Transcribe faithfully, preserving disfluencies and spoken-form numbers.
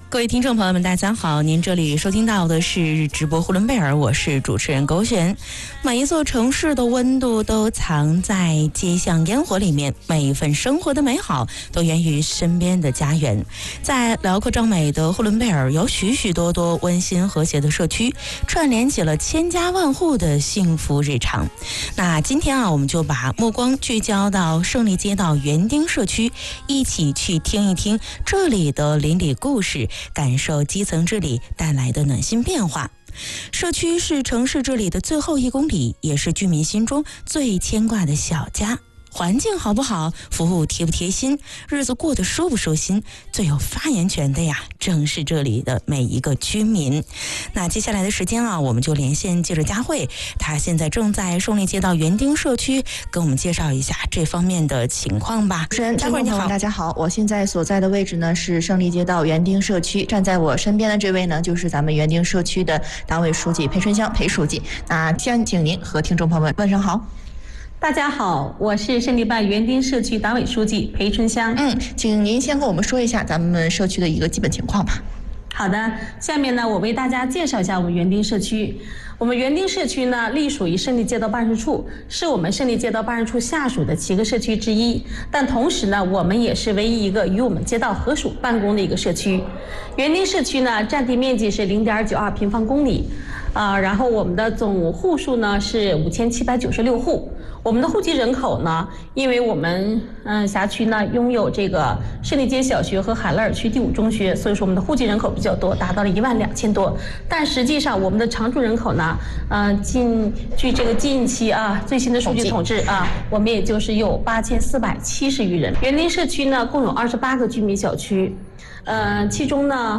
各位听众朋友们，大家好！您这里收听到的是直播呼伦贝尔，我是主持人狗璇。每一座城市的温度都藏在街巷烟火里面，每一份生活的美好都源于身边的家园。在辽阔壮美的呼伦贝尔，有许许多多温馨和谐的社区，串联起了千家万户的幸福日常。那今天啊，我们就把目光聚焦到胜利街道园丁社区，一起去听一听这里的邻里故事，感受基层治理带来的暖心变化。社区是城市治理的最后一公里，也是居民心中最牵挂的小家。环境好不好，服务贴不贴心，日子过得舒不舒心，最有发言权的呀，正是这里的每一个居民。那接下来的时间啊，我们就连线记者佳慧，她现在正在胜利街道园丁社区，跟我们介绍一下这方面的情况吧。 主持人， 佳慧你好。 大家好，我现在所在的位置呢是胜利街道园丁社区，站在我身边的这位呢就是咱们园丁社区的党委书记裴春香裴书记。那先请您和听众朋友们问声好。 大家好，我是胜利办园丁社区党委书记裴春香。 嗯，请您先跟我们说一下咱们社区的一个基本情况吧。 好的，下面呢，我为大家介绍一下我们园丁社区。我们园丁社区呢，隶属于胜利街道办事处，是我们胜利街道办事处下属的七个社区之一。但同时呢，我们也是唯一一个与我们街道合署办公的一个社区。园丁社区呢，占地面积是零点九二平方公里，啊、呃，然后我们的总户数呢是五千七百九十六户。我们的户籍人口呢，因为我们嗯、呃、辖区呢拥有这个胜利街小学和海拉尔区第五中学，所以说我们的户籍人口比较多，达到了一万两千多。但实际上我们的常住人口呢，呃，近据这个近期啊最新的数据统计啊，我们也就是有八千四百七十余人。园林社区呢共有二十八个居民小区，呃，其中呢。